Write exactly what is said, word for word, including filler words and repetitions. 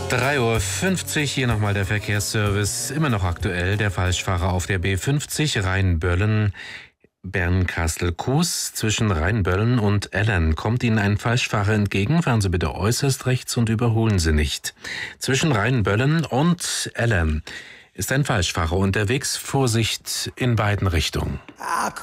drei Uhr fünfzig, hier nochmal der Verkehrsservice. Immer noch aktuell, der Falschfahrer auf der B fünfzig Rheinböllen. Bernkastel-Kues zwischen Rheinböllen und Ellern. Kommt Ihnen ein Falschfahrer entgegen, fahren Sie bitte äußerst rechts und überholen Sie nicht. Zwischen Rheinböllen und Ellern ist ein Falschfahrer unterwegs. Vorsicht in beiden Richtungen.